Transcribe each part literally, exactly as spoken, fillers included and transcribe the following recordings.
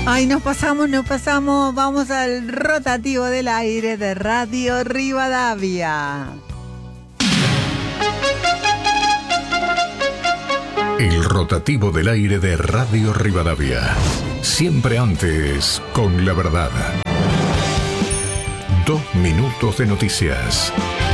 Ay, nos pasamos, nos pasamos. Vamos al rotativo del aire de Radio Rivadavia. El rotativo del aire de Radio Rivadavia. Siempre antes, con la verdad. Dos minutos de noticias.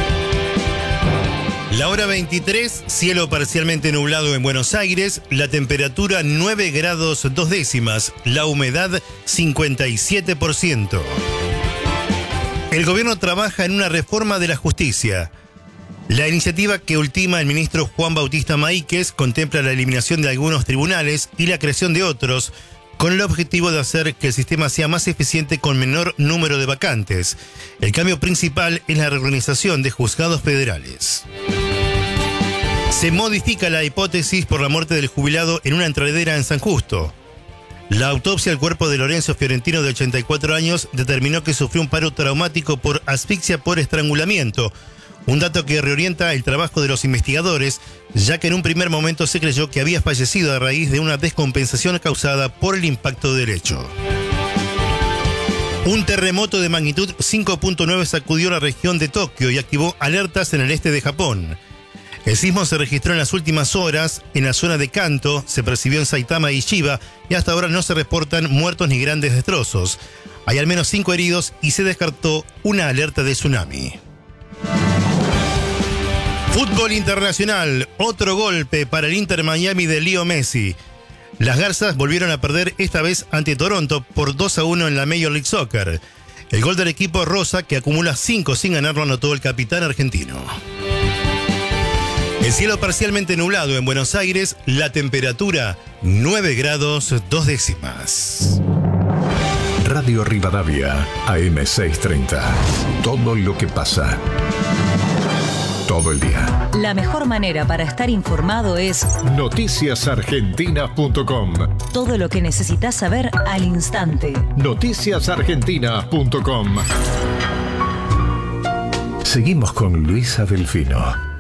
La hora veintitrés, cielo parcialmente nublado en Buenos Aires, la temperatura nueve grados dos décimas, la humedad cincuenta y siete por ciento. El gobierno trabaja en una reforma de la justicia. La iniciativa que ultima el ministro Juan Bautista Maíquez contempla la eliminación de algunos tribunales y la creación de otros, con el objetivo de hacer que el sistema sea más eficiente con menor número de vacantes. El cambio principal es la reorganización de juzgados federales. Se modifica la hipótesis por la muerte del jubilado en una entradera en San Justo. La autopsia al cuerpo de Lorenzo Fiorentino, de ochenta y cuatro años, determinó que sufrió un paro traumático por asfixia por estrangulamiento, un dato que reorienta el trabajo de los investigadores, ya que en un primer momento se creyó que había fallecido a raíz de una descompensación causada por el impacto del hecho. Un terremoto de magnitud cinco punto nueve sacudió la región de Tokio y activó alertas en el este de Japón. El sismo se registró en las últimas horas en la zona de Kanto, se percibió en Saitama y Chiba y hasta ahora no se reportan muertos ni grandes destrozos. Hay al menos cinco heridos y se descartó una alerta de tsunami. Fútbol internacional, otro golpe para el Inter Miami de Leo Messi. Las Garzas volvieron a perder esta vez ante Toronto por dos a uno en la Major League Soccer. El gol del equipo rosa, que acumula cinco sin ganarlo, anotó el capitán argentino. El cielo parcialmente nublado en Buenos Aires, la temperatura nueve grados dos décimas. Radio Rivadavia, A M seiscientos treinta. Todo lo que pasa. Todo el día. La mejor manera para estar informado es noticias argentinas punto com. Todo lo que necesitas saber al instante. noticias argentinas punto com. Seguimos con Luisa Delfino.